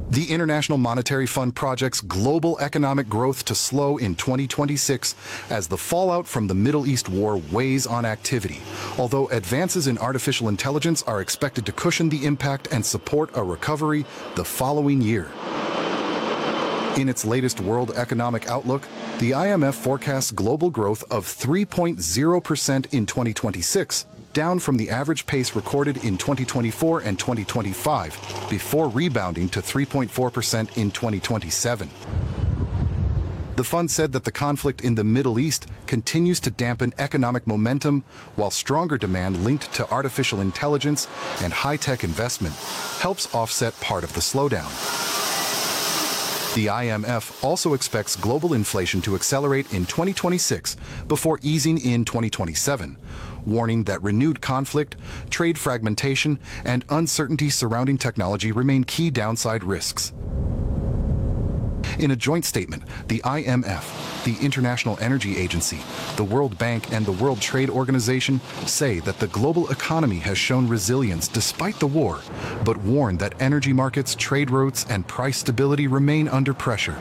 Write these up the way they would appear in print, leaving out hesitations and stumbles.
The International Monetary Fund projects global economic growth to slow in 2026 as the fallout from the Middle East war weighs on activity, although advances in artificial intelligence are expected to cushion the impact and support a recovery the following year. In its latest World Economic Outlook, the IMF forecasts global growth of 3.0% in 2026, down from the average pace recorded in 2024 and 2025, before rebounding to 3.4% in 2027. The fund said that the conflict in the Middle East continues to dampen economic momentum, while stronger demand linked to artificial intelligence and high-tech investment helps offset part of the slowdown. The IMF also expects global inflation to accelerate in 2026 before easing in 2027, warning that renewed conflict, trade fragmentation, and uncertainty surrounding technology remain key downside risks. In a joint statement, the IMF, the International Energy Agency, the World Bank, and the World Trade Organization say that the global economy has shown resilience despite the war, but warn that energy markets, trade routes, and price stability remain under pressure.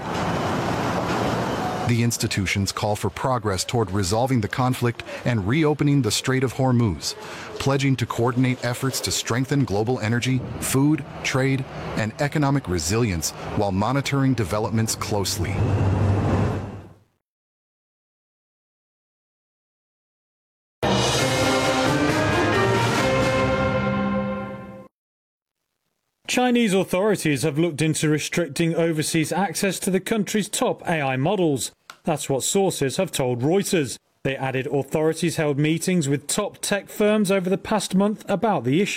The institutions call for progress toward resolving the conflict and reopening the Strait of Hormuz, pledging to coordinate efforts to strengthen global energy, food, trade, and economic resilience while monitoring developments closely. Chinese authorities have looked into restricting overseas access to the country's top AI models. That's what sources have told Reuters. They added authorities held meetings with top tech firms over the past month about the issue.